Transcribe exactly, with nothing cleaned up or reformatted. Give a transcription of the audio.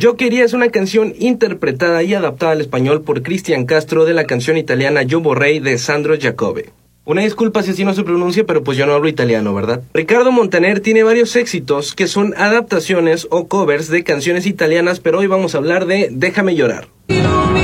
Yo Quería es una canción interpretada y adaptada al español por Cristian Castro de la canción italiana Yo Vorrei de Sandro Giacobbe. Una disculpa si así no se pronuncia, pero pues yo no hablo italiano, ¿verdad? Ricardo Montaner tiene varios éxitos que son adaptaciones o covers de canciones italianas, pero hoy vamos a hablar de Déjame Llorar.